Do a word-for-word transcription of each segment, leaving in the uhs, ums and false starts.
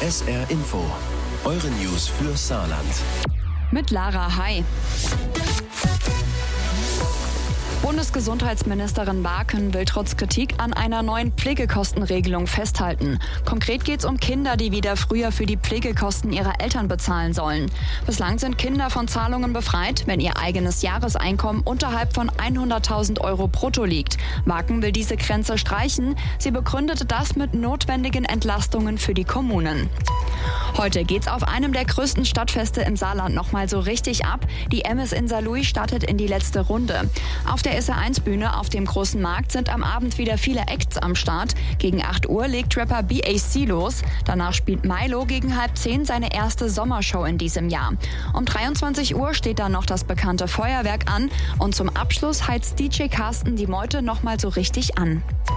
S R Info, eure News für Saarland. Mit Lara, hi. Bundesgesundheitsministerin Barken will trotz Kritik an einer neuen Pflegekostenregelung festhalten. Konkret geht es um Kinder, die wieder früher für die Pflegekosten ihrer Eltern bezahlen sollen. Bislang sind Kinder von Zahlungen befreit, wenn ihr eigenes Jahreseinkommen unterhalb von hunderttausend Euro brutto liegt. Barken will diese Grenze streichen. Sie begründete das mit notwendigen Entlastungen für die Kommunen. Heute geht's auf einem der größten Stadtfeste im Saarland nochmal so richtig ab. Die Emis in Saarlouis startet in die letzte Runde. Auf der S R eins Bühne auf dem großen Markt sind am Abend wieder viele Acts am Start. Gegen acht Uhr legt Rapper B A C los. Danach spielt Milo gegen halb zehn seine erste Sommershow in diesem Jahr. Um dreiundzwanzig Uhr steht dann noch das bekannte Feuerwerk an. Und zum Abschluss heizt D J Carsten die Meute nochmal so richtig an.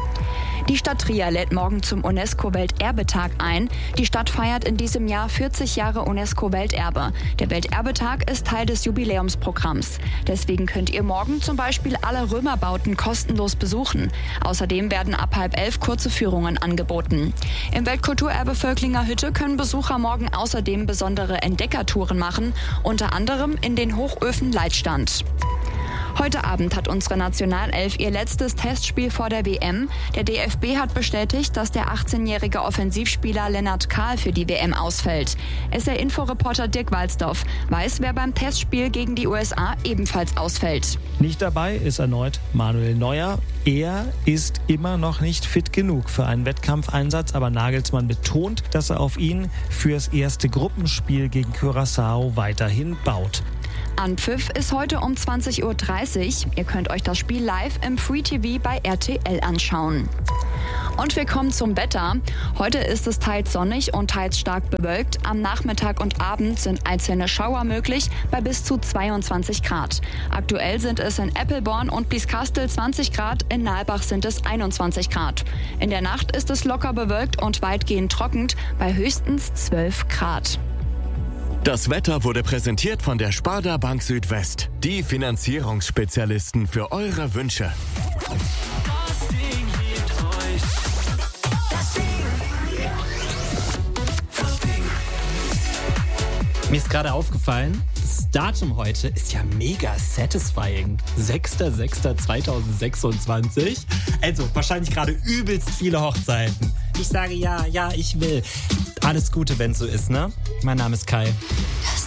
Die Stadt Trier lädt morgen zum UNESCO-Welterbetag ein. Die Stadt feiert in diesem Jahr vierzig Jahre UNESCO-Welterbe. Der Welterbetag ist Teil des Jubiläumsprogramms. Deswegen könnt ihr morgen zum Beispiel alle Römerbauten kostenlos besuchen. Außerdem werden ab halb elf kurze Führungen angeboten. Im Weltkulturerbe Völklinger Hütte können Besucher morgen außerdem besondere Entdeckertouren machen, unter anderem in den Hochöfen Leitstand. Heute Abend hat unsere Nationalelf ihr letztes Testspiel vor der W M. Der D F B hat bestätigt, dass der achtzehnjährige Offensivspieler Lennart Kahl für die W M ausfällt. S R-Info-Reporter Dirk Walzdorf weiß, wer beim Testspiel gegen die U S A ebenfalls ausfällt. Nicht dabei ist erneut Manuel Neuer. Er ist immer noch nicht fit genug für einen Wettkampfeinsatz, aber Nagelsmann betont, dass er auf ihn fürs erste Gruppenspiel gegen Curaçao weiterhin baut. Anpfiff ist heute um zwanzig Uhr dreißig. Ihr könnt euch das Spiel live im Free T V bei R T L anschauen. Und wir kommen zum Wetter. Heute ist es teils sonnig und teils stark bewölkt. Am Nachmittag und Abend sind einzelne Schauer möglich bei bis zu zweiundzwanzig Grad. Aktuell sind es in Eppelborn und Blieskastel zwanzig Grad, in Nalbach sind es einundzwanzig Grad. In der Nacht ist es locker bewölkt und weitgehend trocken bei höchstens zwölf Grad. Das Wetter wurde präsentiert von der Sparda Bank Südwest. Die Finanzierungsspezialisten für eure Wünsche. Das Ding liebt euch. Das Ding. Das Ding. Mir ist gerade aufgefallen, das Datum heute ist ja mega satisfying. sechster sechster zweitausendsechsundzwanzig. Also wahrscheinlich gerade übelst viele Hochzeiten. Ich sage ja, ja, ich will. Alles Gute, wenn es so ist, ne? Mein Name ist Kai. Das